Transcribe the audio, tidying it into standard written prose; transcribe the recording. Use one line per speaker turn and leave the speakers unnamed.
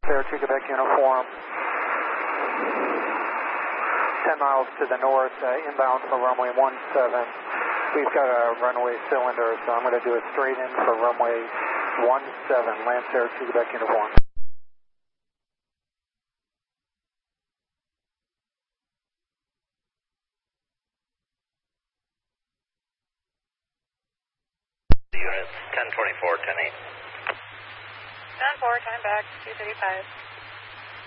Cherokee, Quebec uniform. 10 miles to the north, inbound for runway 17. We've got a runway cylinder, so I'm going to do a straight in for runway 17, land Cherokee, Quebec uniform.
Units 1024, 108.
10-4, time back, 235.